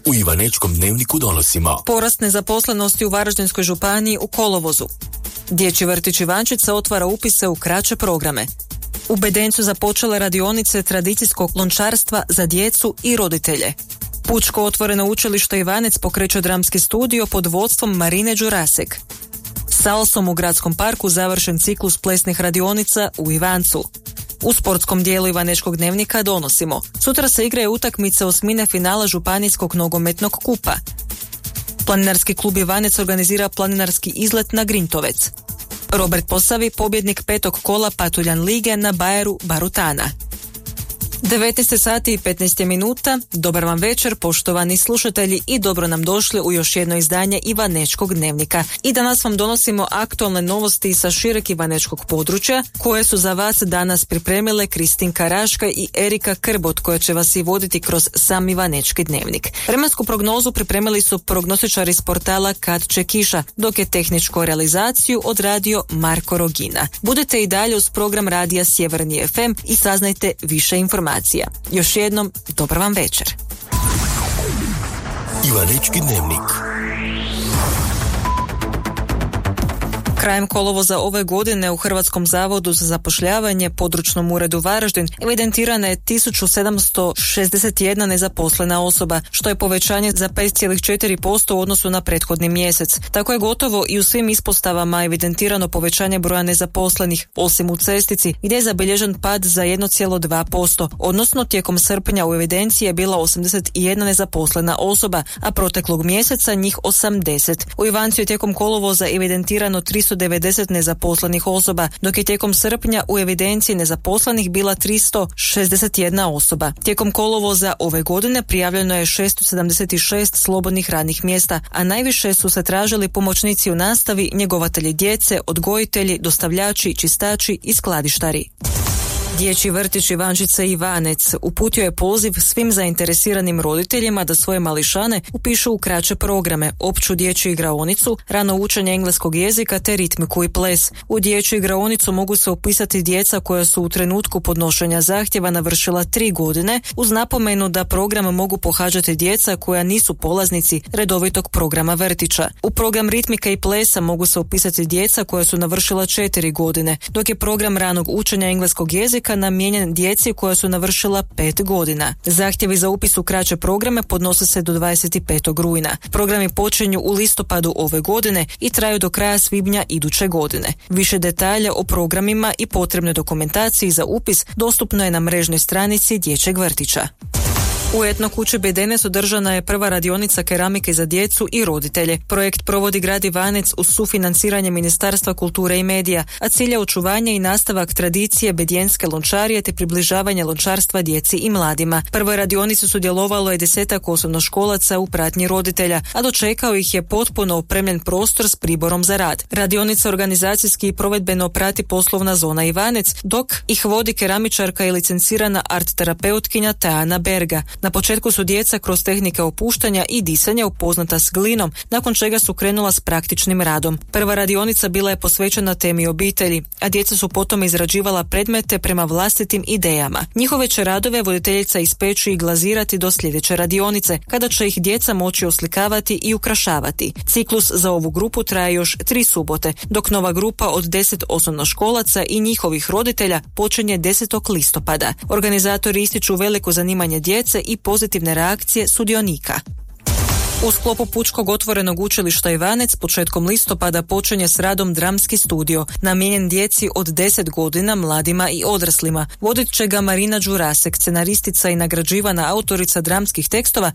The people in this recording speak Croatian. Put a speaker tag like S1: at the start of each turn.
S1: U Ivanečkom dnevniku donosimo
S2: porast nezaposlenosti u Varaždinskoj županiji u kolovozu. Dječji vrtić Ivančica otvara upise u kraće programe. U Bedencu započele radionice tradicijskog lončarstva za djecu i roditelje. Pučko otvoreno učilište Ivanec pokreće dramski studio pod vodstvom Marine Đurasek. Salsom u Gradskom parku završen ciklus plesnih radionica u Ivancu. U sportskom dijelu Ivanečkog dnevnika donosimo. Sutra se igraju utakmice osmine finala Županijskog nogometnog kupa. Planinarski klub Ivanec organizira planinarski izlet na Grintovec. Robert Posavi, pobjednik 5. kola Patuljan lige na Bajeru Barutana. 19 sati i 15 minuta. Dobar vam večer, poštovani slušatelji, i dobro nam došli u još jedno izdanje Ivanečkog dnevnika. I danas vam donosimo aktualne novosti sa šireg ivanečkog područja, koje su za vas danas pripremile Kristinka Raška i Erika Krbot, koja će vas i voditi kroz sam Ivanečki dnevnik. Vremensku prognozu pripremili su prognostičari s portala Kad će kiša, dok je tehničku realizaciju odradio Marko Rogina. Budete i dalje uz program radija Sjeverni FM i saznajte više informacija. Još jednom, dobar vam večer.
S1: Ivanečki dnevnik.
S2: Krajem kolovoza ove godine u Hrvatskom zavodu za zapošljavanje, područnom uredu Varaždin, evidentirana je 1761 nezaposlena osoba, što je povećanje za 5,4% u odnosu na prethodni mjesec. Tako je gotovo i u svim ispostavama evidentirano povećanje broja nezaposlenih, osim u Cestici, gdje je zabilježen pad za 1,2%, odnosno tijekom srpnja u evidenciji je bila 81 nezaposlena osoba, a proteklog mjeseca njih 80. U Ivancu je tijekom kolovoza evidentirano 390 nezaposlenih osoba, dok je tijekom srpnja u evidenciji nezaposlenih bila 361 osoba. Tijekom kolovoza ove godine prijavljeno je 676 slobodnih radnih mjesta, a najviše su se tražili pomoćnici u nastavi, njegovatelji djece, odgojitelji, dostavljači, čistači i skladištari. Dječji vrtić Ivančica Ivanec uputio je poziv svim zainteresiranim roditeljima da svoje mališane upišu u kraće programe, opću dječju igraonicu, rano učenje engleskog jezika te ritmiku i ples. U dječju igraonicu mogu se upisati djeca koja su u trenutku podnošenja zahtjeva navršila 3 godine, uz napomenu da program mogu pohađati djeca koja nisu polaznici redovitog programa vrtića. U program ritmika i plesa mogu se upisati djeca koja su navršila 4 godine, dok je program ranog učenja engleskog jezika namijenjen djeci koja su navršila 5 godina. Zahtjevi za upis u kraće programe podnose se do 25. rujna. Programi počinju u listopadu ove godine i traju do kraja svibnja iduće godine. Više detalja o programima i potrebnoj dokumentaciji za upis dostupno je na mrežnoj stranici dječjeg vrtića. U etno kući Bedenec održana je prva radionica keramike za djecu i roditelje. Projekt provodi grad Ivanec uz sufinanciranje Ministarstva kulture i medija, a cilj je očuvanje i nastavak tradicije bedjenske lončarije te približavanje lončarstva djeci i mladima. Prvoj radionici sudjelovalo je 10 osnovnoškolaca u pratnji roditelja, a dočekao ih je potpuno opremljen prostor s priborom za rad. Radionica organizacijski i provedbeno prati poslovna zona Ivanec, dok ih vodi keramičarka i licencirana art terapeutkinja Tajana Berga. Na početku su djeca kroz tehnike opuštanja i disanja upoznata s glinom, nakon čega su krenula s praktičnim radom. Prva radionica bila je posvećena temi obitelji, a djeca su potom izrađivala predmete prema vlastitim idejama. Njihove će radove voditeljica ispeći i glazirati do sljedeće radionice, kada će ih djeca moći oslikavati i ukrašavati. Ciklus za ovu grupu traje još 3 subote, dok nova grupa od 10 osnovnoškolaca i njihovih roditelja počinje 10. listopada. Organizatori ističu veliko zanimanje djece i pozitivne reakcije sudionika. U sklopu Pučkog otvorenog učilišta Ivanec početkom listopada počinje s radom dramski studio, namijenjen djeci od 10 godina, mladima i odraslima. Vodit će ga Marina Đurasek, scenaristica i nagrađivana autorica dramskih tekstova